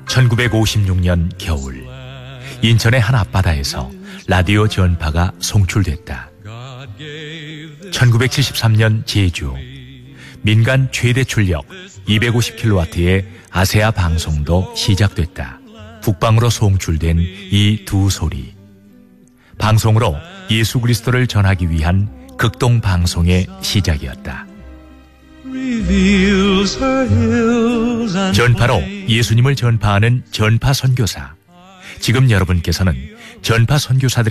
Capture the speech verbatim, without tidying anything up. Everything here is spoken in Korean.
천구백오십육 년 겨울, 인천의 한 앞바다에서 라디오 전파가 송출됐다. 천구백칠십삼 년 제주, 민간 최대 출력 이백오십 킬로와트의 아세아 방송도 시작됐다. 북방으로 송출된 이 두 소리, 방송으로 예수 그리스도를 전하기 위한 극동 방송의 시작이었다. 전파로 예수님을 전파하는 전파 선교사. 지금 여러분께서는 전파 선교사들이